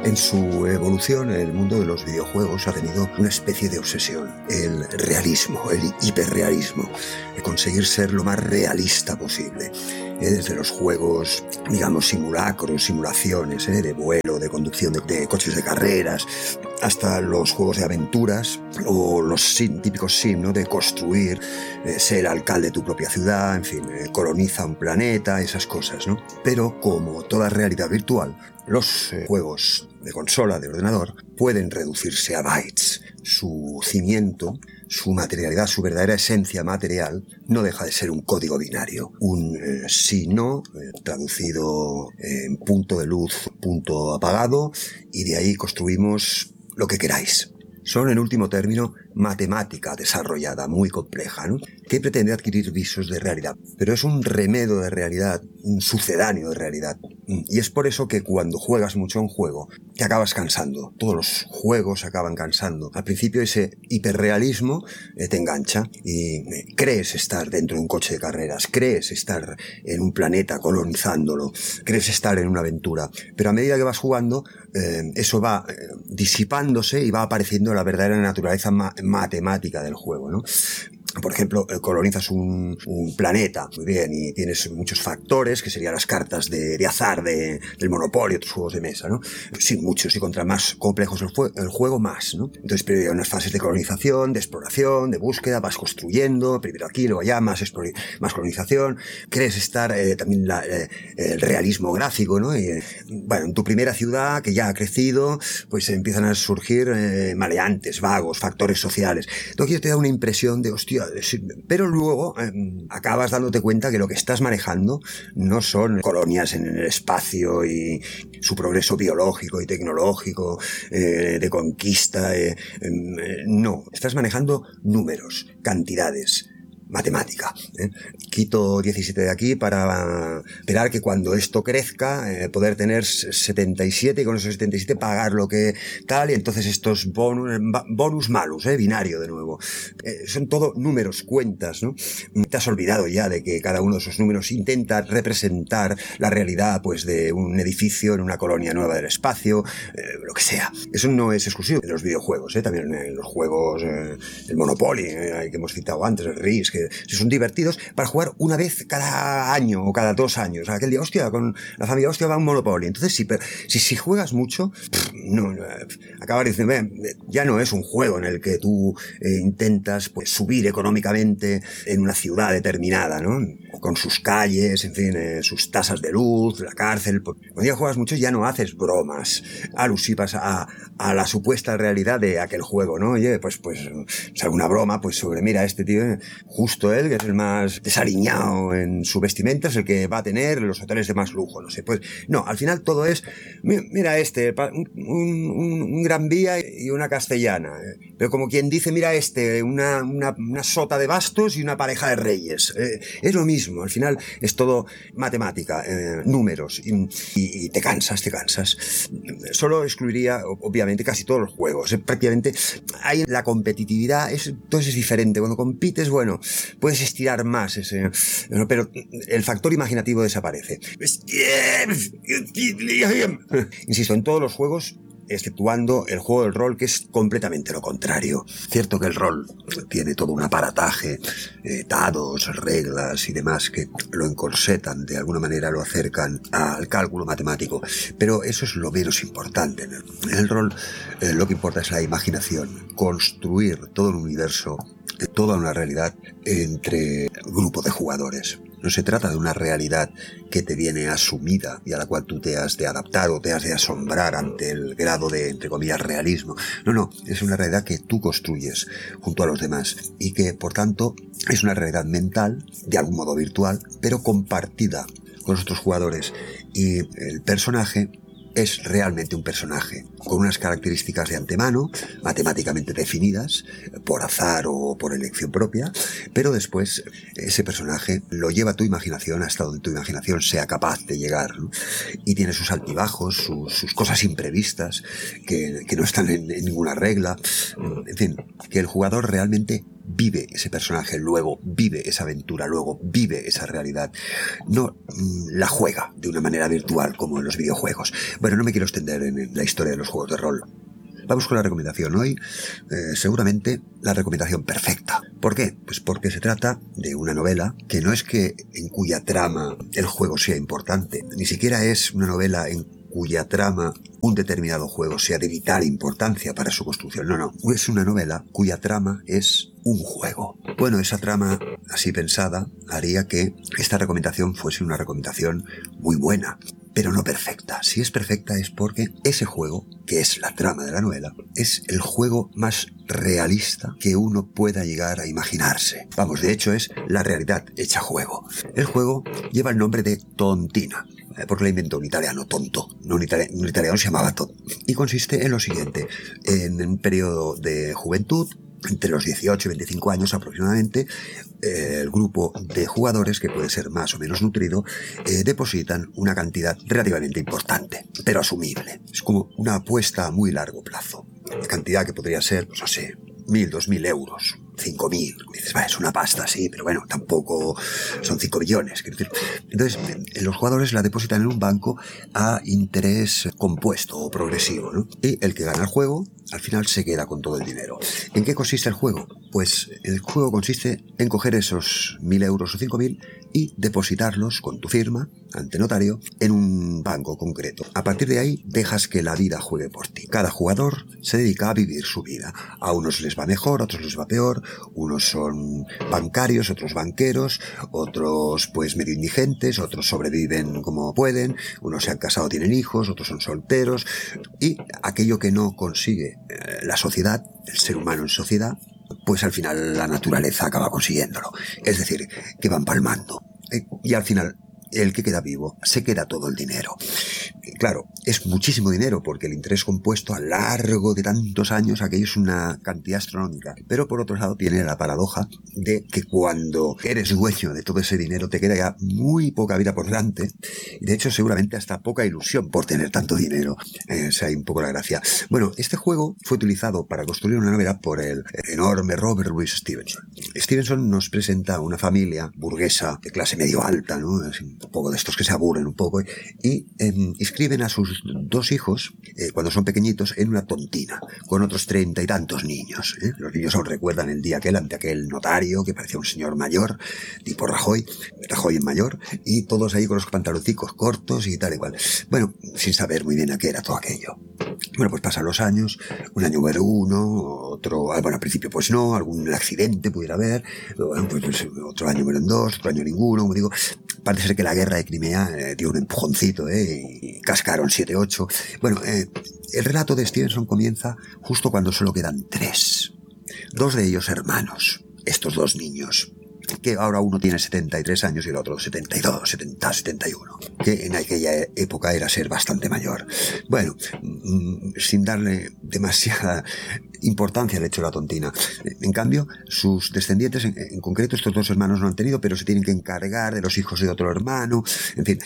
En su evolución, el mundo de los videojuegos ha tenido una especie de obsesión. El realismo, el hiperrealismo. Conseguir ser lo más realista posible. Desde los juegos, digamos, simulacros, simulaciones, de vuelo, de conducción de coches de carreras, hasta los juegos de aventuras o los típicos sim, ¿no? De construir, ser alcalde de tu propia ciudad, en fin, coloniza un planeta, esas cosas, ¿no? Pero como toda realidad virtual, los juegos de consola, de ordenador, pueden reducirse a bytes. Su cimiento, su materialidad, su verdadera esencia material, no deja de ser un código binario. Un sí-no, traducido en punto de luz, punto apagado, y de ahí construimos lo que queráis. Son, en último término, matemática desarrollada, muy compleja, ¿no? Que pretende adquirir visos de realidad. Pero es un remedo de realidad, un sucedáneo de realidad. Y es por eso que cuando juegas mucho a un juego, te acabas cansando. Todos los juegos acaban cansando. Al principio ese hiperrealismo te engancha y crees estar dentro de un coche de carreras, crees estar en un planeta colonizándolo, crees estar en una aventura. Pero a medida que vas jugando, eso va disipándose y va apareciendo la verdadera naturaleza matemática del juego, ¿no? Por ejemplo, colonizas un planeta, muy bien, y tienes muchos factores, que serían las cartas de azar del Monopoly, otros juegos de mesa, ¿no? Sí, muchos, y contra más complejos el juego, más, ¿no? Entonces, primero hay unas fases de colonización, de exploración, de búsqueda, vas construyendo, primero aquí, luego allá, más colonización, crees estar también el realismo gráfico, ¿no? Y, bueno, en tu primera ciudad, que ya ha crecido, pues empiezan a surgir maleantes, vagos, factores sociales. Entonces te da una impresión de, hostia, pero luego acabas dándote cuenta que lo que estás manejando no son colonias en el espacio y su progreso biológico y tecnológico, de conquista, no, estás manejando números, cantidades, matemática. Quito 17 de aquí para esperar que cuando esto crezca, poder tener 77 y con esos 77 pagar lo que tal, y entonces estos bonus malus, binario de nuevo. Son todo números, cuentas, ¿no? Te has olvidado ya de que cada uno de esos números intenta representar la realidad, pues, de un edificio en una colonia nueva del espacio, lo que sea. Eso no es exclusivo de los videojuegos, también en los juegos, el Monopoly, que hemos citado antes, el RIS, que son divertidos para jugar una vez cada año o cada 2 años. Aquel día, hostia, con la familia, hostia, va a un Monopoly. Entonces, si juegas mucho, acabas diciendo, ya no es un juego en el que tú intentas, pues, subir económicamente en una ciudad determinada, ¿no? Con sus calles, en fin, sus tasas de luz, la cárcel. Cuando ya juegas mucho, ya no haces bromas alusivas a la supuesta realidad de aquel juego, ¿no? Oye, pues alguna broma, pues, sobre, mira, este tío, justo él, que es el más desaliñado en su vestimenta, es el que va a tener los hoteles de más lujo, no sé. Pues no, al final todo es, mira un Gran Vía y una Castellana, pero como quien dice, mira una sota de bastos y una pareja de reyes. Es lo mismo, al final es todo matemática, números, y te cansas. Solo excluiría, obviamente, casi todos los juegos. Prácticamente hay la competitividad, entonces es diferente. Cuando compites, bueno, puedes estirar más pero el factor imaginativo desaparece. Insisto, en todos los juegos, exceptuando el juego del rol, que es completamente lo contrario. Cierto que el rol tiene todo un aparataje, dados, reglas y demás que lo encorsetan, de alguna manera lo acercan al cálculo matemático, pero eso es lo menos importante. En el rol lo que importa es la imaginación, construir todo un universo, toda una realidad entre grupos de jugadores. No se trata de una realidad que te viene asumida y a la cual tú te has de adaptar o te has de asombrar ante el grado de, entre comillas, realismo. No, es una realidad que tú construyes junto a los demás y que, por tanto, es una realidad mental, de algún modo virtual, pero compartida con los otros jugadores. Y el personaje es realmente un personaje con unas características de antemano, matemáticamente definidas, por azar o por elección propia, pero después ese personaje lo lleva a tu imaginación hasta donde tu imaginación sea capaz de llegar, ¿no? Y tiene sus altibajos, sus cosas imprevistas que no están en ninguna regla. En fin, que el jugador realmente vive ese personaje, luego vive esa aventura, luego vive esa realidad. No la juega de una manera virtual como en los videojuegos. Bueno, no me quiero extender en la historia de los juegos de rol. Vamos con la recomendación. Hoy, seguramente, la recomendación perfecta. ¿Por qué? Pues porque se trata de una novela que no es que en cuya trama el juego sea importante, ni siquiera es una novela en cuya trama un determinado juego sea de vital importancia para su construcción. No, es una novela cuya trama es un juego. Bueno, esa trama así pensada haría que esta recomendación fuese una recomendación muy buena, pero no perfecta. Si es perfecta es porque ese juego, que es la trama de la novela, es el juego más realista que uno pueda llegar a imaginarse. Vamos, de hecho es la realidad hecha juego. El juego lleva el nombre de Tontina, porque la inventó un italiano tonto. Un italiano se llamaba Tonto. Y consiste en lo siguiente: en un periodo de juventud, entre los 18 y 25 años aproximadamente, el grupo de jugadores, que puede ser más o menos nutrido, depositan una cantidad relativamente importante, pero asumible. Es como una apuesta a muy largo plazo. La cantidad que podría ser, pues no sé, 1.000, 2.000 euros, 5.000. Dices, es una pasta, sí, pero bueno, tampoco son 5 billones. Entonces, los jugadores la depositan en un banco a interés compuesto o progresivo, ¿no? Y el que gana el juego, al final se queda con todo el dinero. ¿En qué consiste el juego? Pues el juego consiste en coger esos 1.000 euros o 5.000 y depositarlos con tu firma ante notario en un banco concreto. A partir de ahí dejas que la vida juegue por ti. Cada jugador se dedica a vivir su vida. A unos les va mejor, a otros les va peor. Unos son bancarios, otros banqueros, otros pues medio indigentes, otros sobreviven como pueden, unos se han casado, tienen hijos, otros son solteros. Y aquello que no consigue la sociedad, el ser humano en sociedad, pues al final la naturaleza acaba consiguiéndolo. Es decir, que van palmando. Y al final, el que queda vivo, se queda todo el dinero. Claro, es muchísimo dinero porque el interés compuesto a largo de tantos años, aquello es una cantidad astronómica. Pero por otro lado tiene la paradoja de que cuando eres dueño de todo ese dinero te queda ya muy poca vida por delante, y de hecho seguramente hasta poca ilusión por tener tanto dinero. Hay un poco la gracia. Bueno, este juego fue utilizado para construir una novela por el enorme Robert Louis Stevenson. Stevenson nos presenta una familia burguesa de clase medio alta, ¿no? Es un poco de estos que se aburren un poco, y inscriben a sus 2 hijos, cuando son pequeñitos, en una tontina, con otros 30 y tantos niños. Los niños aún recuerdan el día ante aquel notario que parecía un señor mayor, tipo Rajoy en mayor, y todos ahí con los pantaloncicos cortos y tal y cual. Bueno, sin saber muy bien a qué era todo aquello. Bueno, pues pasan los años, un año muere uno, otro, bueno, al principio pues no, algún accidente pudiera haber, bueno, pues otro año mueren 2, otro año ninguno, como digo. Parece ser que la guerra de Crimea dio un empujoncito, y cascaron 7, 8. Bueno, el relato de Stevenson comienza justo cuando solo quedan 3. 2 de ellos hermanos, estos 2 niños, que ahora uno tiene 73 años y el otro 72, 70, 71, que en aquella época era ser bastante mayor. Bueno, sin darle demasiada importancia al hecho de la tontina. En cambio, sus descendientes, en concreto estos 2 hermanos no han tenido, pero se tienen que encargar de los hijos de otro hermano, en fin,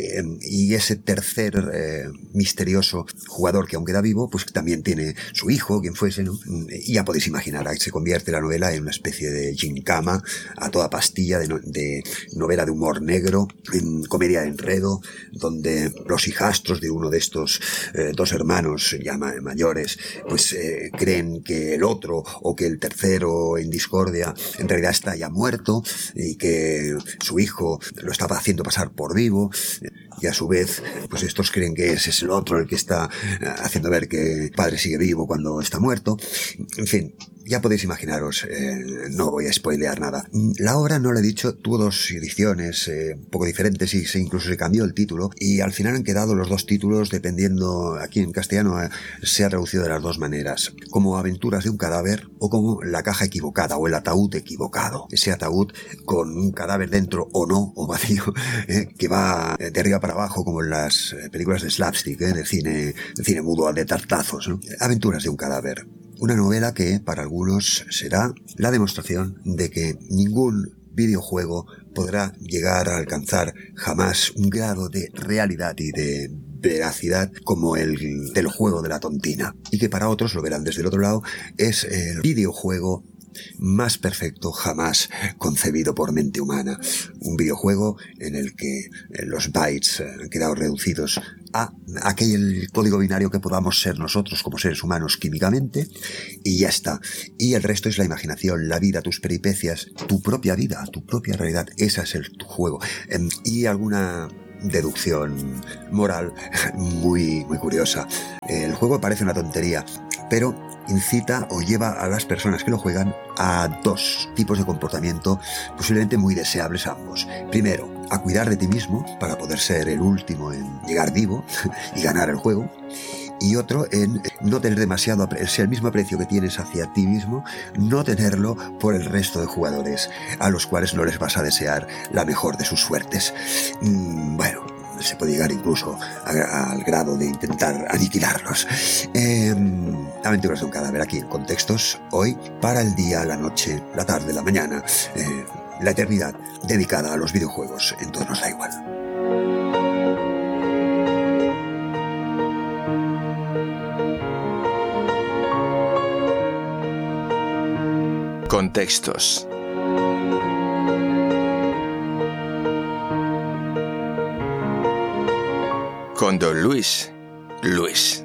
y ese tercer misterioso jugador que aún queda vivo, pues también tiene su hijo, quien fuese, ¿no? Y ya podéis imaginar, se convierte la novela en una especie de gincama a toda pastilla, de novela de humor negro, en comedia de enredo, donde los hijastros de uno de estos 2 hermanos ya mayores, pues creen que el otro o que el tercero en discordia en realidad está ya muerto y que su hijo lo estaba haciendo pasar por vivo, y a su vez pues estos creen que ese es el otro el que está haciendo ver que el padre sigue vivo cuando está muerto. En fin, ya podéis imaginaros, no voy a spoilear nada. La obra, no lo he dicho, tuvo 2 ediciones un poco diferentes y incluso se cambió el título, y al final han quedado los 2 títulos dependiendo, aquí en castellano se ha traducido de las 2 maneras, como Aventuras de un cadáver o como La caja equivocada o El ataúd equivocado. Ese ataúd con un cadáver dentro o no, o vacío, que va de arriba para abajo como en las películas de slapstick, del cine mudo de tartazos, ¿no? Aventuras de un cadáver. Una novela que para algunos será la demostración de que ningún videojuego podrá llegar a alcanzar jamás un grado de realidad y de veracidad como el del juego de la tontina, y que para otros, lo verán desde el otro lado, es el videojuego más perfecto jamás concebido por mente humana. Un videojuego en el que los bytes han quedado reducidos a aquel código binario que podamos ser nosotros como seres humanos químicamente, y ya está. Y el resto es la imaginación, la vida, tus peripecias, tu propia vida, tu propia realidad. Esa es tu juego. Y alguna deducción moral muy curiosa. El juego parece una tontería, pero incita o lleva a las personas que lo juegan a dos tipos de comportamiento posiblemente muy deseables ambos. Primero, a cuidar de ti mismo para poder ser el último en llegar vivo y ganar el juego. Y otro en no tener demasiado, el mismo aprecio que tienes hacia ti mismo, no tenerlo por el resto de jugadores, a los cuales no les vas a desear la mejor de sus suertes. Bueno, se puede llegar incluso al grado de intentar aniquilarlos. Aventuras de un cadáver, aquí en Contextos, hoy para el día, la noche, la tarde, la mañana, la eternidad dedicada a los videojuegos. Entonces nos da igual. Contextos. Con Don Luis.